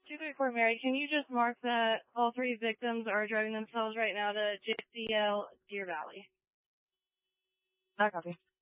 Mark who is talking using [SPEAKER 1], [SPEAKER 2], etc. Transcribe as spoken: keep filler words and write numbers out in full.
[SPEAKER 1] two three four Mary, can you just mark that all three victims are driving themselves right now to J C L Deer Valley?
[SPEAKER 2] I copy.